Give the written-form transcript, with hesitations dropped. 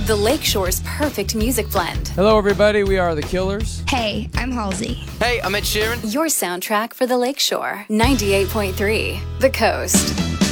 The Lakeshore's perfect music blend. Hello, everybody. We are The Killers. Hey, I'm Halsey. Hey, I'm Ed Sheeran. Your soundtrack for the Lakeshore. 98.3 The Coast.